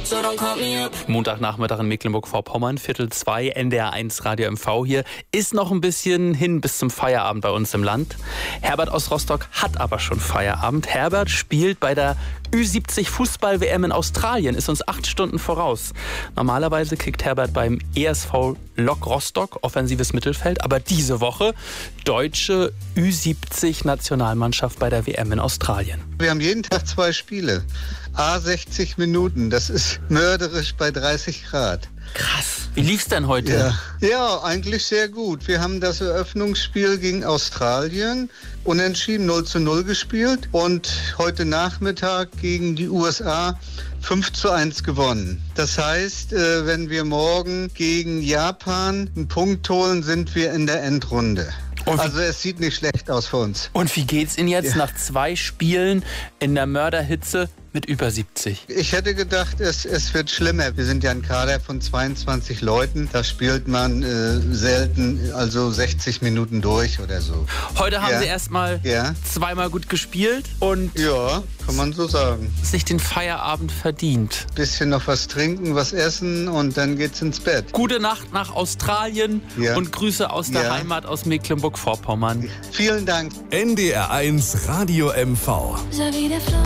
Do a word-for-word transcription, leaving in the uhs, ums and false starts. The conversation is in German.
Montagnachmittag in Mecklenburg-Vorpommern, Viertel zwei, N D R eins Radio M V hier. Ist noch ein bisschen hin bis zum Feierabend bei uns im Land. Herbert aus Rostock hat aber schon Feierabend. Herbert spielt bei der Ü siebzig Fußball-W M in Australien, ist uns acht Stunden voraus. Normalerweise kickt Herbert beim E S V Lok Rostock, offensives Mittelfeld. Aber diese Woche deutsche Ü siebzig Nationalmannschaft bei der W M in Australien. Wir haben jeden Tag zwei Spiele. A sechzig Minuten, das ist mörderisch bei dreißig Grad. Krass. Wie lief's denn heute? Ja. ja, eigentlich sehr gut. Wir haben das Eröffnungsspiel gegen Australien unentschieden null zu null gespielt und heute Nachmittag gegen die U S A fünf zu eins gewonnen. Das heißt, wenn wir morgen gegen Japan einen Punkt holen, sind wir in der Endrunde. Also es sieht nicht schlecht aus für uns. Und wie geht's Ihnen jetzt ja. nach zwei Spielen in der Mörderhitze mit über siebzig? Ich hätte gedacht, es, es wird schlimmer. Wir sind ja ein Kader von zweiundzwanzig Leuten. Da spielt man äh, selten, also sechzig Minuten durch oder so. Heute haben ja. Sie erstmal ja. zweimal gut gespielt und ja, kann man so sagen. Sich den Feierabend verdient. Bisschen noch was trinken, was essen und dann geht's ins Bett. Gute Nacht nach Australien ja. und Grüße aus der ja. Heimat aus Mecklenburg-Vorpommern. Vielen Dank. N D R eins Radio M V.